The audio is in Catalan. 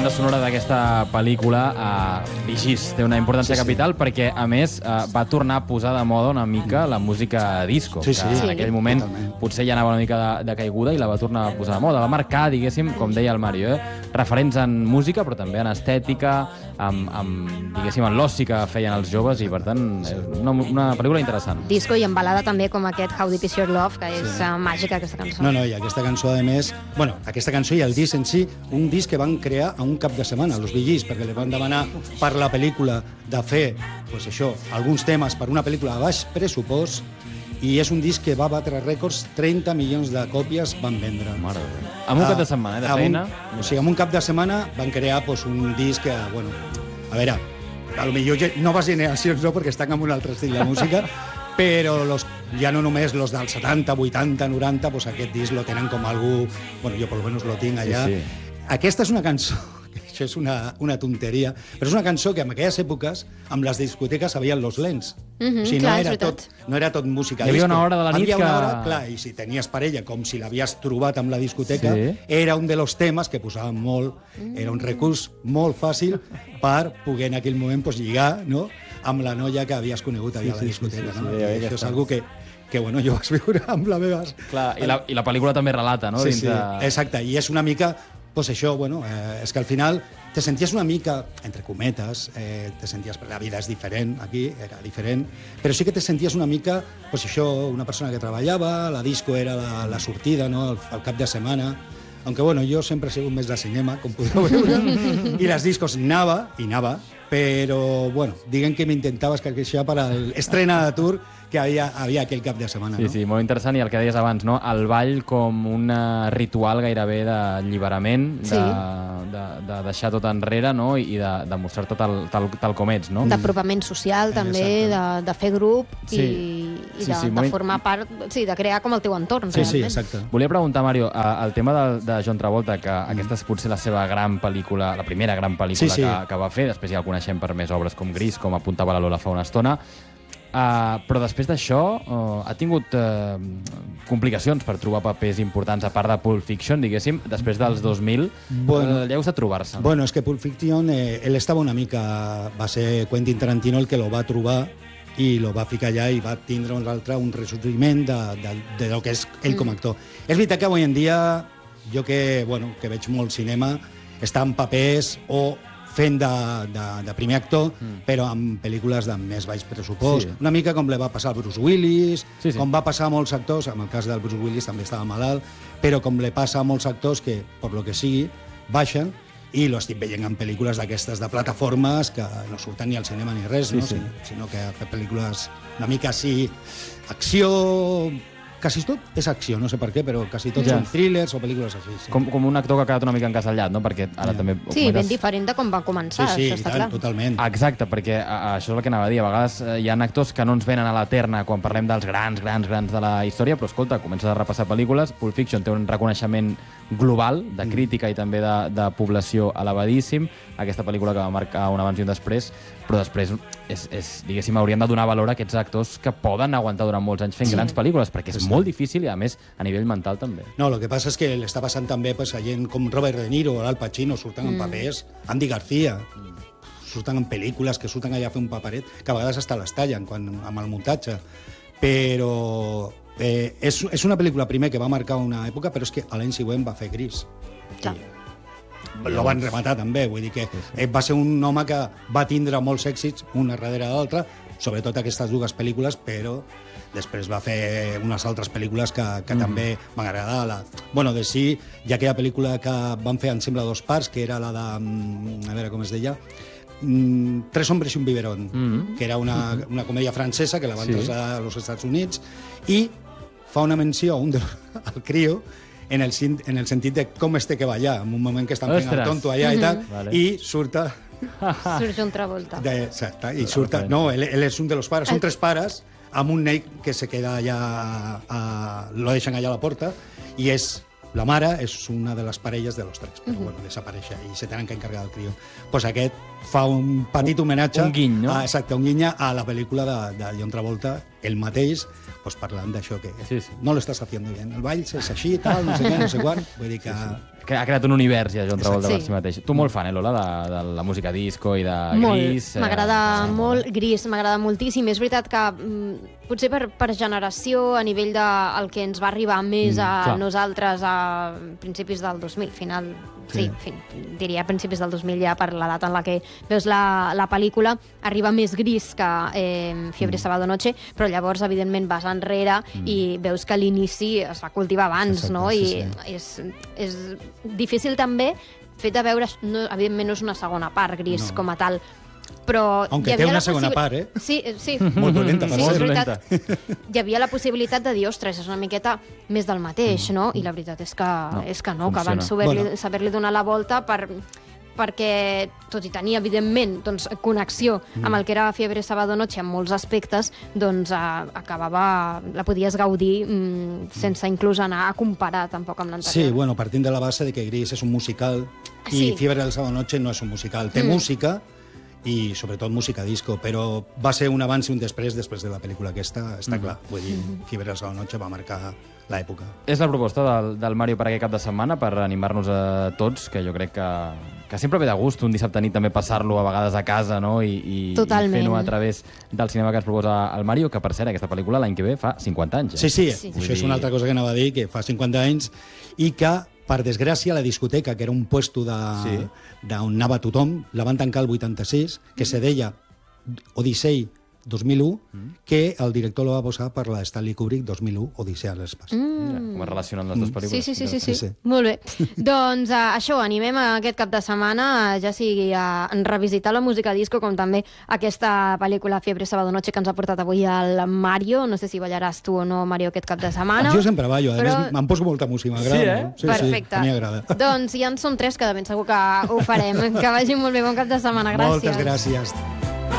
banda sonora d'aquesta pel·lícula, Bee Gees, té una importància capital perquè, a més, va tornar a posar de moda una mica la música disco, que en aquell moment potser ja anava una mica de caiguda i la va tornar a posar de moda. Va marcar, diguéssim, com deia el Mario, referents en música, però també en estètica, diguéssim, en l'oci que feien els joves, i, per tant, una pel·lícula interessant. Disco i en balada també, com aquest How Deep Is Your Love, que és màgica, aquesta cançó. No, i aquesta cançó, a més... Bueno, aquesta cançó i el disc en si, un disc que van crear a un cap de setmana, els Bee Gees, perquè li van demanar per la pel·lícula de fer, doncs això, alguns temes per una pel·lícula a baix pressupost, i és un disc que va batre rècords, 30 milions de còpies van vendre. Mare de Déu. Amb un cap de setmana, de feina? O sigui, amb un cap de setmana van crear un disc que, bueno, a veure, potser noves generacions no, perquè estan en un altre estil de música, però ja no només los dels 70, 80, 90, pues aquest disc lo tenen com algú... Bueno, jo per lo menos lo tinc allà. Sí. Aquesta és una cançó, això és una tonteria, però és una cançó que en aquelles èpoques, amb les discoteques, havien los lents. O sigui, no era tot música disco. Hi havia una hora de la nit que... Havia una hora, clar, i si tenies parella, com si l'havies trobat amb la discoteca, era un dels temes que posaven molt, era un recurs molt fàcil per poder en aquell moment lligar, no?, amb la noia que havies conegut allà a la discoteca. Això és una que bueno, jo vaig viure amb la meva... Clar, i la pel·lícula també relata, no? Sí, exacte, i és una mica... Pues això, bueno, és que al final te senties una mica, entre cometes, te senties... La vida és diferent, aquí era diferent, però sí que te senties una mica, pues això, una persona que treballava, la disco era la sortida, no?, el cap de setmana. Aunque, bueno, jo sempre he sigut més de cinema, com podeu veure, i les discos anava, però, bueno, diguem que m'intentava escarqueixar per l'estrena de tour que havia aquell cap de setmana. Sí, molt interessant, i el que deies abans, no? El ball com un ritual gairebé d'alliberament, de deixar tot enrere, no?, i de mostrar tot tal com ets, no? D'apropament social, també, de fer grup i de formar part, de crear com el teu entorn, realment. Sí, exacte. Volia preguntar, Mario, el tema de John Travolta, que aquesta és potser la seva gran pel·lícula, la primera gran pel·lícula que va fer, després ja el coneixem per més obres com Gris, com apuntava la Lola fa una estona, però després d'això ha tingut complicacions per trobar papers importants, a part de Pulp Fiction, diguéssim, després dels 2000, lleus de trobar-se. Bueno, és que Pulp Fiction, ell estava una mica... Va ser Quentin Tarantino el que lo va trobar i lo va ficar allà i va tindre un ressorgiment de lo que és ell com a actor. És veritat que avui en dia, jo que veig molt cinema, està en papers o fent de primer actor, però amb pel·lícules de més baix pressupost. Una mica com li va passar a Bruce Willis, com va passar a molts actors, en el cas del Bruce Willis també estava malalt, però com li passa a molts actors que, per lo que sigui, baixen, i lo estic veient en pel·lícules d'aquestes de plataformes que no surten ni al cinema ni res, sinó que ha fet pel·lícules una mica així, acció... Quasi tot és acció, no sé per què, però quasi tot són thrillers o pel·lícules així. Com un actor que ha quedat una mica encasellat, no? Perquè ara també... Sí, ben diferent de com va començar, això està clar. Totalment. Exacte, perquè això és el que anava a dir. A vegades hi ha actors que no ens venen a la terna quan parlem dels grans de la història, però escolta, comences a repassar pel·lícules, Pulp Fiction té un reconeixement global, de crítica i també de població elevadíssim, aquesta pel·lícula que va marcar un abans i un després, però després, diguéssim, hauríem de donar valor a aquests actors que poden aguantar durant molts anys fent grans pel·lícules, perquè és molt difícil i, a més, a nivell mental també. No, el que passa és que l'està passant també a gent com Robert De Niro o Al Pacino, surten en papers, Andy García, surten en pel·lícules que surten allà a fer un paperet, que a vegades hasta les tallen amb el muntatge. Però és una pel·lícula, primer, que va marcar una època, però és que l'any següent va fer Gris. Lo van rematar també, vull dir que va ser un home que va tindre molts èxits, una darrere l'altra, sobretot aquestes dues pel·lícules, però després va fer unes altres pel·lícules que també van agradar. Bueno, de sí, hi ha aquella pel·lícula que van fer, em sembla, 2 parts, que era la de... A veure com es deia... 3 hombres y un biberón, que era una comèdia francesa que la van traslladar als Estats Units, i fa una menció al crio en el sentit de com té que ballar, en un moment que estan fent el tonto allà i tal, i surt John Travolta. Exacte, i surt... No, ell és un dels pares, són 3 pares, amb un nen que se queda allà, lo deixen allà a la porta, i la mare és una de les parelles de los 3, però bueno, desapareix i se tenen que encarregar del crió. Doncs aquest fa un petit homenatge... Un guiny, no? Exacte, un guiny a la pel·lícula de John Travolta, el mateix, pues parlant d'això que no lo estás haciendo bien. El ball és així, tal, no sé què, no sé quan. Vull dir que... Que ha creat un univers, ja, John Travolta, per si mateix. Tu molt fan, Lola, de la música disco i de Gris? M'agrada molt Gris, m'agrada moltíssim. És veritat que potser per generació, a nivell del que ens va arribar més a nosaltres a principis del 2000, final... Sí, diria a principis del 2000 ja per la data en la que veus la pel·lícula, arriba més Gris que Fiebre Sábado Noche, però llavors, evidentment, vas enrere i veus que l'inici es va cultivar abans, no? I és difícil també, fet de veure, evidentment no és una segona part, Gris, com a tal, però... Aunque té una segona part, eh? Sí. Molt dolenta, per ser. Hi havia la possibilitat de dir, ostres, és una miqueta més del mateix, no? I la veritat és que no, que van saber-li donar la volta perquè, tot i tenir, evidentment, connexió amb el que era Fiebre Sábado Noche en molts aspectes, doncs la podies gaudir sense inclús anar a comparar tampoc amb l'anterior. Sí, bueno, partint de la base de que Gris és un musical i Fiebre del Sábado Noche no és un musical. Té música, i sobretot música disco, però va ser un abans i un després de la pel·lícula aquesta, està clar. Vull dir, Fiebre del Sábado Noche va marcar l'època. És la proposta del Mario per aquest cap de setmana, per animar-nos a tots, que jo crec que sempre ve de gust un dissabte nit també passar-lo a vegades a casa, no? I fer-ho a través del cinema que ens proposa el Mario, que per cert, aquesta pel·lícula l'any que ve fa 50 anys. Sí. Això és una altra cosa que anava a dir, que fa 50 anys, i que per desgràcia, la discoteca, que era un puesto d'on anava tothom, la van tancar el 86, que se deia Odissei 2001, que el director la va posar per la Stanley Kubrick 2001, Odissea a l'espai. Com es relacionen les dues pel·lícules. Sí. Molt bé. Doncs això, animem aquest cap de setmana, ja sigui a revisitar la música disco, com també aquesta pel·lícula Fiebre Sábado Noche que ens ha portat avui el Mario. No sé si ballaràs tu o no, Mario, aquest cap de setmana. Jo sempre ballo, a més me'n poso molta música, m'agrada. Sí, perfecte. A mi m'agrada. Doncs ja en són 3, que de ben segur que ho farem. Que vagi molt bé, bon cap de setmana, gràcies. Moltes gràcies.